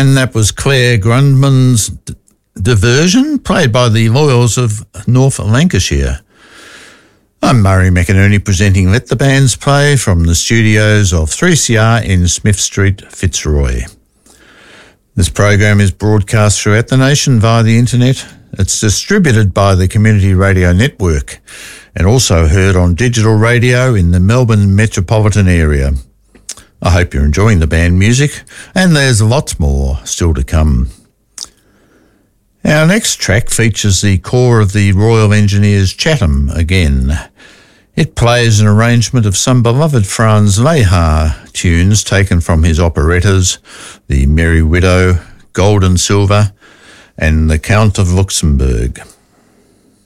And that was Claire Grundmann's Diversion, played by the Loyals of North Lancashire. I'm Murray McInerney presenting Let the Bands Play from the studios of 3CR in Smith Street, Fitzroy. This program is broadcast throughout the nation via the internet. It's distributed by the Community Radio Network and also heard on digital radio in the Melbourne metropolitan area. I hope you're enjoying the band music, and there's lots more still to come. Our next track features the corps of the Royal Engineers Chatham again. It plays an arrangement of some beloved Franz Lehár tunes taken from his operettas, The Merry Widow, Gold and Silver, and The Count of Luxembourg.